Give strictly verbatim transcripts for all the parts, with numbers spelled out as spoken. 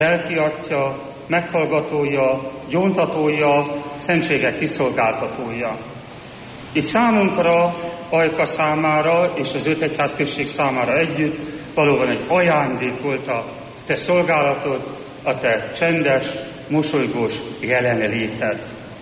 lelki atya, meghallgatója, gyóntatója, szentségek kiszolgáltatója. Itt számunkra, Ajka számára és az öt egyházközség számára együtt valóban egy ajándék volt a te szolgálatod, a te csendes, mosolygós jelenléted.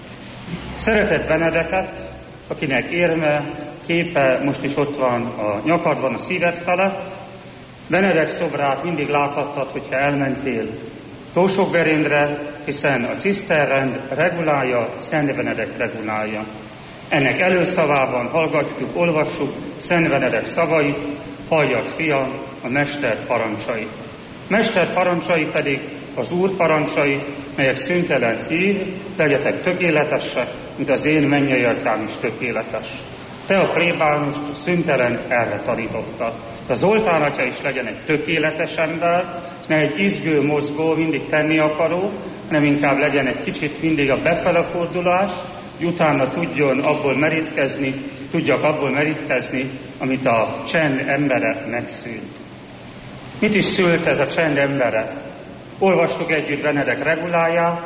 Szeretett Benedeket, akinek érme, képe most is ott van a nyakadban, a szíved felett. Benedek szobrát mindig láthattad, hogyha elmentél Tósokberényre, hiszen a ciszterrend regulálja, Szent Benedek regulálja. Ennek előszavában hallgatjuk, olvassuk Szent Benedek szavait, halljad, fiam, a Mester parancsait. Mester parancsai pedig az Úr parancsai, melyek szüntelen hív, legyetek tökéletesek, mint az én mennyei atyám is tökéletes. Te a plébánust szüntelen erre tanítottad. De az oltárnatya is legyen egy tökéletes ember, ne egy izgő, mozgó, mindig tenni akaró, hanem inkább legyen egy kicsit mindig a befele fordulás, hogy utána tudjon abból merítkezni, tudjak abból merítkezni, amit a csend embere megszűnt. Mit is szült ez a csend embere? Olvastuk együtt Benedek reguláját,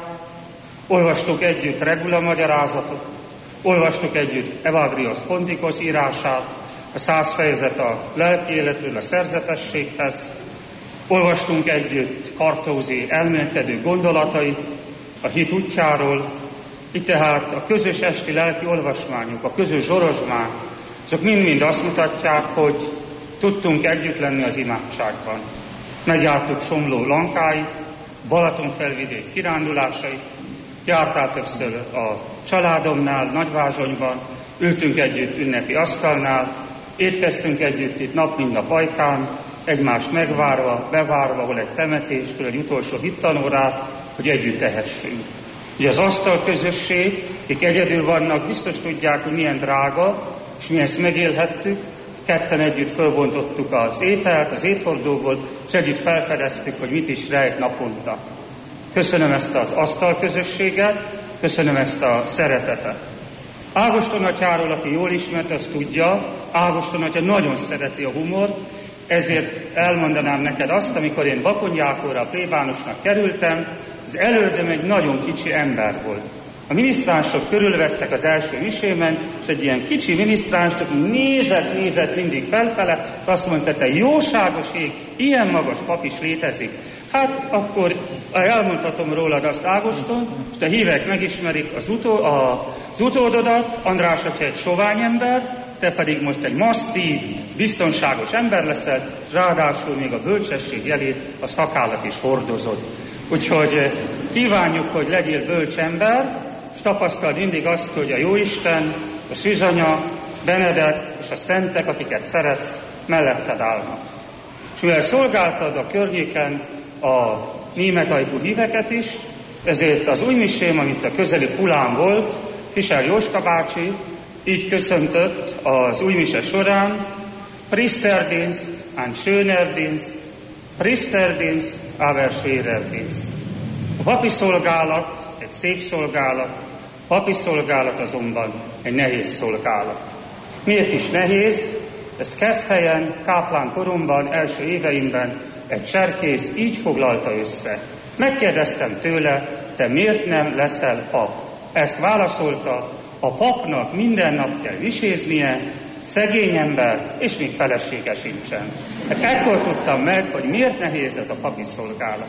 olvastuk együtt regula magyarázatot, olvastuk együtt Evagrios Pontikos írását, a száz fejezet a lelki életről, a szerzetességhez, olvastunk együtt Kartózi elmélkedő gondolatait a hit útjáról, itt tehát a közös esti lelki olvasmányok, a közös zsorozsmány, azok mind-mind azt mutatják, hogy tudtunk együtt lenni az imádságban. Megjártuk Somló lankáit, Balatonfelvidék kirándulásait, jártál többször a családomnál, Nagyvázsonyban, ültünk együtt ünnepi asztalnál, étkeztünk együtt itt nap mint nap Ajkán, egymást megvárva, bevárva, hol egy temetéstől, egy utolsó hittanórát, hogy együtt tehessünk. Ugye az asztal közösség, akik egyedül vannak, biztos tudják, hogy milyen drága, és mi ezt megélhettük, ketten együtt fölbontottuk az ételt, az éthordóból, és együtt felfedeztük, hogy mit is rejt naponta. Köszönöm ezt az asztal közösséget, köszönöm ezt a szeretetet. Ágoston atyáról, aki jól ismert, azt tudja, Ágoston atya nagyon szereti a humort, ezért elmondanám neked azt, amikor én Bakonyákorra a plébánosnak kerültem, az elődöm egy nagyon kicsi ember volt. A minisztránsok körülvettek az első misémen, és egy ilyen kicsi minisztráns csak nézett, nézett mindig felfele, és azt mondta, te jóságos ég, ilyen magas pap is létezik. Hát akkor elmondhatom rólad azt, Ágoston, és a hívek megismerik az, utó, a, az utódodat, András atya egy sovány ember, te pedig most egy masszív, biztonságos ember leszel, és ráadásul még a bölcsesség jelét, a szakállat is hordozod. Úgyhogy kívánjuk, hogy legyél bölcs ember, és tapasztald mindig azt, hogy a Jóisten, a Szűzanya, Benedek és a szentek, akiket szeretsz, melletted állnak. És mivel szolgáltad a környéken a németajkú híveket is, ezért az új misém, amit a közeli Pulán volt, Fischer Jóska bácsi így köszöntött az új mise során: Priesterdienst, ein schöner Dienst, Priesterdienst, aber schwerer Dienst. A papi szolgálat egy szép szolgálat, a papi szolgálat azonban egy nehéz szolgálat. Miért is nehéz? Ezt Keszthelyen, káplán koromban, első éveimben egy cserkész így foglalta össze. Megkérdeztem tőle, te miért nem leszel pap? Ezt válaszolta, a papnak minden nap kell viséznie, szegény ember, és még felesége sincsen. Hát ekkor tudtam meg, hogy miért nehéz ez a papi szolgálat.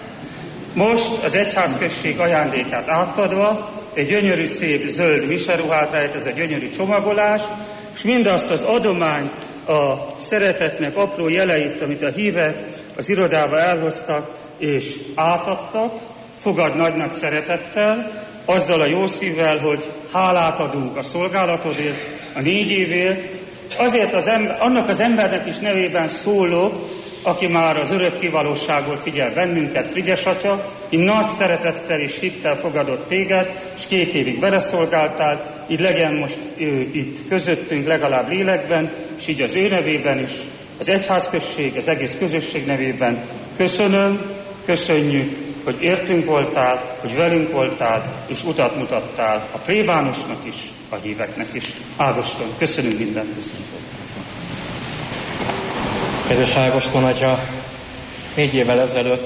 Most az egyházközség ajándékát átadva, egy gyönyörű szép zöld miseruhát rejt, ez a gyönyörű csomagolás, és mindazt az adományt, a szeretetnek apró jeleit, amit a hívek az irodába elhoztak és átadtak, fogad nagy-nagy szeretettel, azzal a jó szívvel, hogy hálát adunk a szolgálatodért, a négy évért, és azért az ember, annak az embernek is nevében szólok, aki már az örök kivalóságból figyel bennünket, Frigyes atya, így nagy szeretettel és hittel fogadott téged, és két évig beleszolgáltál, így legyen most ő itt közöttünk, legalább lélekben, és így az ő nevében is, az egyházközség, az egész közösség nevében köszönöm, köszönjük, hogy értünk voltál, hogy velünk voltál, és utat mutattál a plébánosnak is, a híveknek is. Ágoston, köszönünk mindent, köszönjük. Kedves Ágoston atya, négy évvel ezelőtt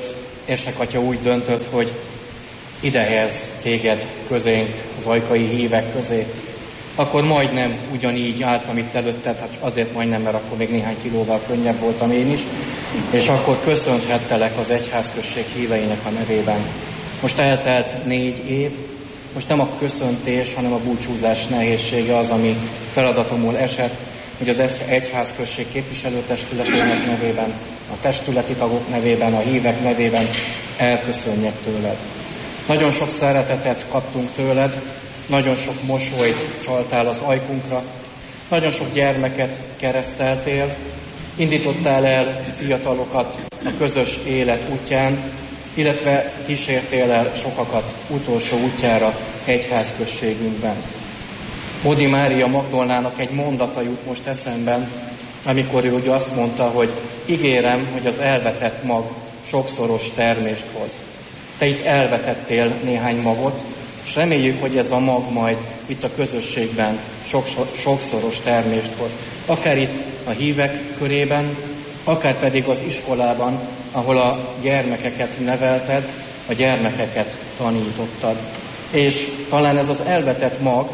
édesatya úgy döntött, hogy ide helyez téged közénk, az ajkai hívek közé, akkor majdnem ugyanígy álltam itt előtted, hát azért majdnem, mert akkor még néhány kilóval könnyebb voltam én is, és akkor köszönhettelek az egyházközség híveinek a nevében. Most eltelt négy év, most nem a köszöntés, hanem a búcsúzás nehézsége az, ami feladatomul esett, hogy az egyházközség képviselőtestületének nevében, a testületi tagok nevében, a hívek nevében elköszönjek tőled. Nagyon sok szeretetet kaptunk tőled, nagyon sok mosolyt csaltál az ajkunkra, nagyon sok gyermeket kereszteltél, indítottál el fiatalokat a közös élet útján, illetve kísértél el sokakat utolsó útjára egyházközségünkben. Módi Mária Magdolnának egy mondata jut most eszemben, amikor ő ugye azt mondta, hogy ígérem, hogy az elvetett mag sokszoros termést hoz. Te itt elvetettél néhány magot, és reméljük, hogy ez a mag majd itt a közösségben sokszoros termést hoz. Akár itt a hívek körében, akár pedig az iskolában, ahol a gyermekeket nevelted, a gyermekeket tanítottad. És talán ez az elvetett mag,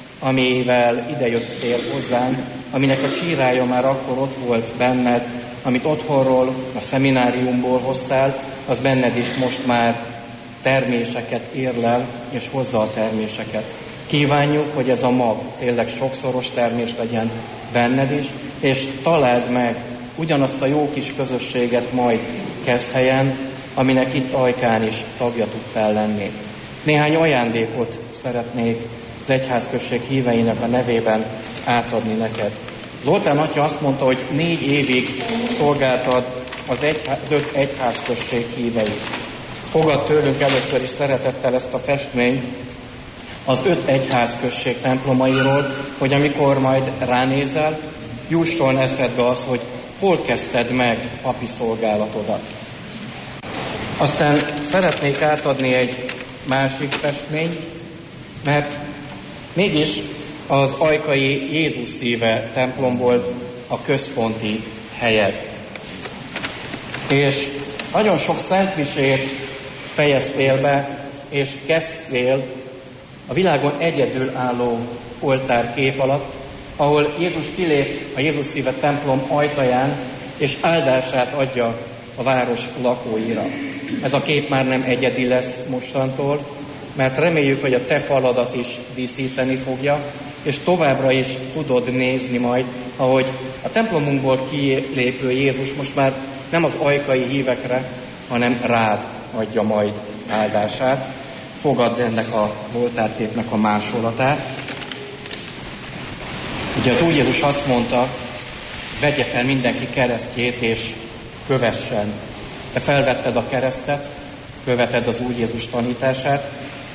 amivel idejöttél hozzánk, aminek a csírája már akkor ott volt benned, amit otthonról, a szemináriumból hoztál, az benned is most már terméseket érlel, és hozza a terméseket. Kívánjuk, hogy ez a mag tényleg sokszoros termés legyen benned is, és találd meg ugyanazt a jó kis közösséget majd Keszthelyen, aminek itt Ajkán is tagja tudtál lenni. Néhány ajándékot szeretnék az egyházközség híveinek a nevében átadni neked. Zoltán atya azt mondta, hogy négy évig szolgáltad az, egyház, az öt egyházközség híveit. Fogad tőlünk először is szeretettel ezt a festményt az öt egyházközség templomairól, hogy amikor majd ránézel, jusson eszedbe az, hogy hol kezdted meg papi szolgálatodat. Aztán szeretnék átadni egy másik festményt, mert mégis az ajkai Jézus szíve templom volt a központi helyed. És nagyon sok szentmisét fejeztél be, és kezdtél a világon egyedül álló oltárkép alatt, ahol Jézus kilép a Jézus szíve templom ajtaján, és áldását adja a város lakóira. Ez a kép már nem egyedi lesz mostantól, mert reméljük, hogy a te faladat is díszíteni fogja, és továbbra is tudod nézni majd, ahogy a templomunkból kilépő Jézus most már nem az ajkai hívekre, hanem rád adja majd áldását. Fogadd ennek a oltárképnek a másolatát. Ugye az Úr Jézus azt mondta, vegye fel mindenki keresztjét és kövessen. Te felvetted a keresztet, követed az Úr Jézus tanítását.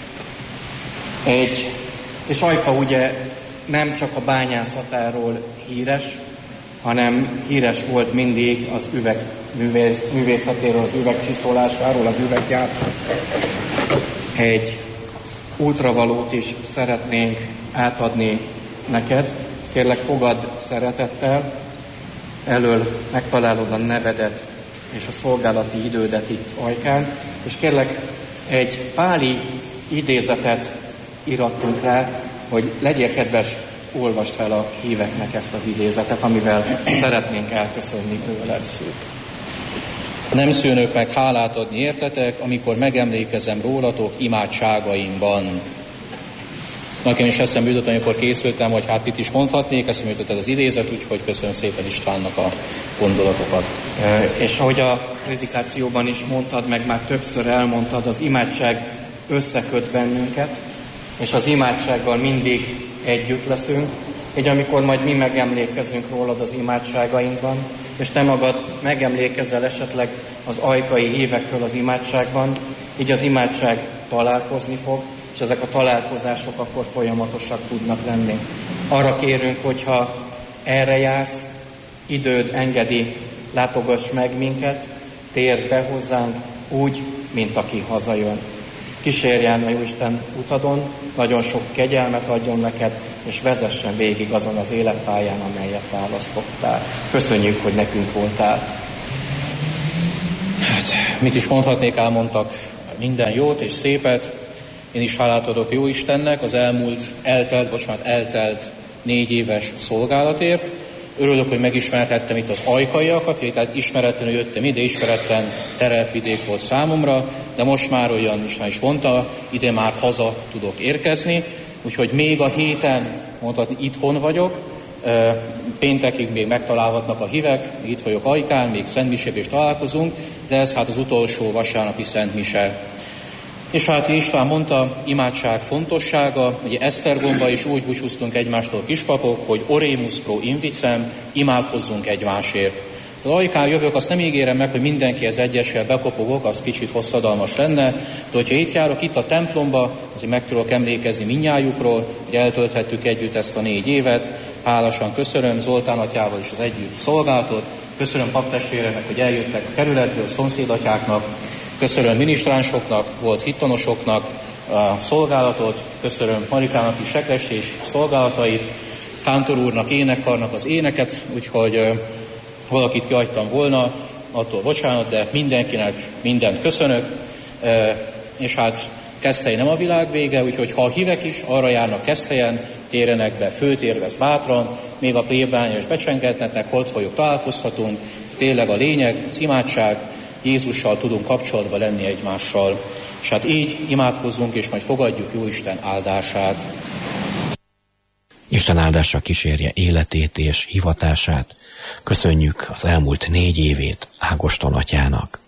Egy, és Ajka ugye nem csak a bányászatáról híres, hanem híres volt mindig az üveg művész, művészetéről, az üvegcsiszolásáról, az üveggyártásról. Egy útravalót is szeretnénk átadni neked. Kérlek, fogadd szeretettel, elől megtalálod a nevedet és a szolgálati idődet itt Ajkán, és kérlek, egy páli idézetet irattunk rá, hogy legyél kedves, olvasd fel a híveknek ezt az idézetet, amivel szeretnénk elköszönni tőled. Nem szűnök meg hálát adni értetek, amikor megemlékezem rólatok imádságaimban. Nekem is eszembe jutott, amikor készültem, hogy hát mit is mondhatnék, eszembe jutott az idézet, úgyhogy köszönöm szépen Istvánnak a gondolatokat. E, és ahogy a predikációban is mondtad, meg már többször elmondtad, az imádság összeköt bennünket, és az imádsággal mindig együtt leszünk, így amikor majd mi megemlékezünk rólad az imádságainkban, és te magad megemlékezel esetleg az ajkai hívekről az imádságban, így az imádság találkozni fog, és ezek a találkozások akkor folyamatosak tudnak lenni. Arra kérünk, hogyha erre jársz, időd engedi, látogass meg minket, térd be hozzánk úgy, mint aki hazajön. Kísérjen a Jóisten utadon, nagyon sok kegyelmet adjon neked, és vezessen végig azon az életpályán, amelyet választottál. Köszönjük, hogy nekünk voltál. Hát, mit is mondhatnék, elmondtak minden jót és szépet. Én is hálát adok jó Istennek az elmúlt, eltelt, bocsánat, eltelt négy éves szolgálatért. Örülök, hogy megismerhettem itt az ajkaiakat, tehát ismeretlenül jöttem ide, ismeretlen terepvidék volt számomra, de most már olyan, Isten is mondta, ide már haza tudok érkezni, úgyhogy még a héten mondhatni itthon vagyok, péntekig még megtalálhatnak a hívek, itt vagyok Ajkán, még Szentmisében is találkozunk, de ez hát az utolsó vasárnapi Szentmise. És hát István mondta, imádság fontossága, ugye Esztergomba is úgy búcsúztunk egymástól kispapok, hogy oremus pro invicem, imádkozzunk egymásért. Az Ajkán jövök, azt nem ígérem meg, hogy mindenkihez egyesel bekopogok, az kicsit hosszadalmas lenne, de hogyha itt járok, itt a templomba, azért meg tudok emlékezni mindnyájukról, hogy eltölthettük együtt ezt a négy évet. Hálásan köszönöm Zoltán atyával is az együtt szolgálatot, köszönöm paptestvéreknek, hogy eljöttek a kerületből, szomszédatyáknak, köszönöm minisztránsoknak, volt hittanosoknak a szolgálatot, köszönöm Marikának is sekrestés szolgálatait, Kántor úrnak, énekkarnak az éneket, úgyhogy valakit kihagytam volna, attól bocsánat, de mindenkinek mindent köszönök, és hát Keszthely nem a világ vége, úgyhogy ha a hívek is arra járnak Keszthelyen, térjenek be Főtérhez bátran, még a plébánya is becsengedhetnek, holt folyók találkozhatunk, tényleg a lényeg, az imádság, Jézussal tudunk kapcsolatban lenni egymással, és hát így imádkozzunk, és majd fogadjuk Jóisten áldását. Isten áldása kísérje életét és hivatását. Köszönjük az elmúlt négy évét Ágoston atyának.